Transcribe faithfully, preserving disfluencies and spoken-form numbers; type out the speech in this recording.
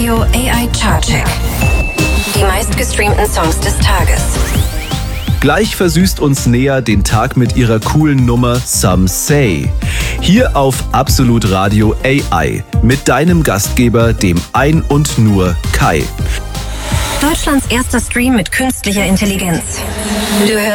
Radio A I Chartcheck. Die meistgestreamten Songs des Tages. Gleich versüßt uns Nea den Tag mit ihrer coolen Nummer Some Say. Hier auf Absolut Radio A I mit deinem Gastgeber, dem Ein und Nur Kai. Deutschlands erster Stream mit künstlicher Intelligenz. Du hörst